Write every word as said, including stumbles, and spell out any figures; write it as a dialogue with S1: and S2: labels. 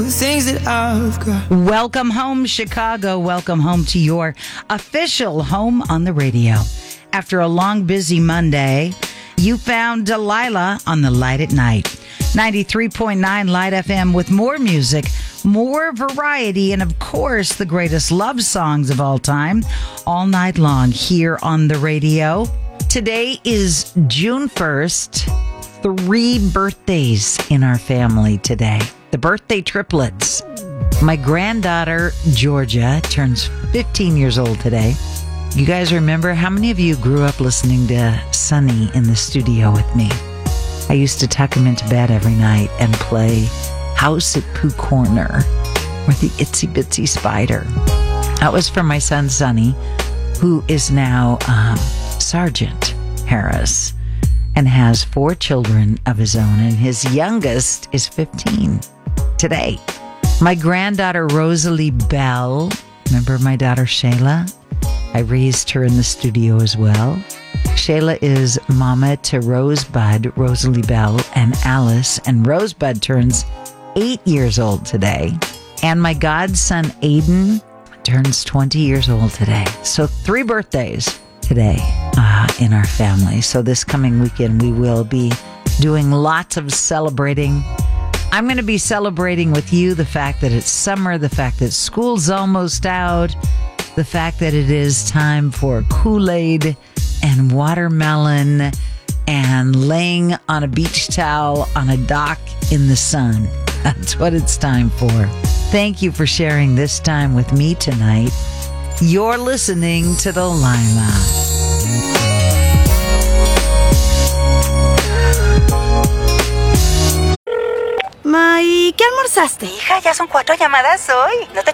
S1: Things that I've got.
S2: Welcome home, Chicago. Welcome home to your official home on the radio. After a long, busy Monday, you found Delilah on the Light at Night. ninety-three point nine Light F M with more music, more variety, and of course, the greatest love songs of all time, all night long here on the radio. Today is June first. Three birthdays in our family today. The birthday triplets. My granddaughter, Georgia, turns fifteen years old today. You guys remember, how many of you grew up listening to Sonny in the studio with me? I used to tuck him into bed every night and play House at Pooh Corner or the Itsy Bitsy Spider. That was for my son, Sonny, who is now um, Sergeant Harris and has four children of his own, and his youngest is fifteen today. My granddaughter, Rosalie Bell, remember my daughter, Shayla? I raised her in the studio as well. Shayla is mama to Rosebud, Rosalie Bell, and Alice, and Rosebud turns eight years old today. And my godson, Aiden, turns twenty years old today. So three birthdays today uh, in our family. So this coming weekend, we will be doing lots of celebrating. I'm going to be celebrating with you the fact that it's summer, the fact that school's almost out, the fact that it is time for Kool-Aid and watermelon and laying on a beach towel on a dock in the sun. That's what it's time for. Thank you for sharing this time with me tonight. You're listening to Delilah.
S3: Ma, ¿y qué almorzaste?
S4: Hija, ya son cuatro llamadas hoy. No te